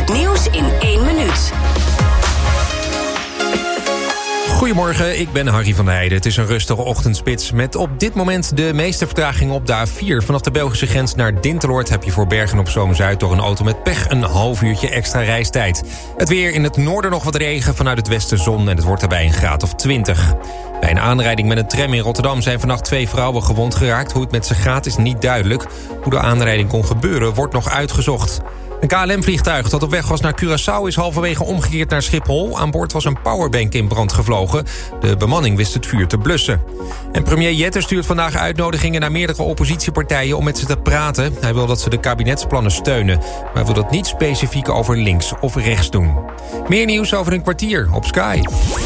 Het nieuws in 1 minuut. Goedemorgen, ik ben Harry van der Heijden. Het is een rustige ochtendspits met op dit moment de meeste vertragingen op de A4. Vanaf de Belgische grens naar Dinteloord heb je voor Bergen-op-Zoom-Zuid door een auto met pech een half uurtje extra reistijd. Het weer: in het noorden nog wat regen, vanuit het westen zon en het wordt daarbij een graad of 20. Bij een aanrijding met een tram in Rotterdam zijn vannacht 2 vrouwen gewond geraakt. Hoe het met ze gaat is niet duidelijk. Hoe de aanrijding kon gebeuren wordt nog uitgezocht. Een KLM-vliegtuig dat op weg was naar Curaçao is halverwege omgekeerd naar Schiphol. Aan boord was een powerbank in brand gevlogen. De bemanning wist het vuur te blussen. En premier Jetter stuurt vandaag uitnodigingen naar meerdere oppositiepartijen om met ze te praten. Hij wil dat ze de kabinetsplannen steunen. Maar hij wil dat niet specifiek over links of rechts doen. Meer nieuws over een kwartier op Sky.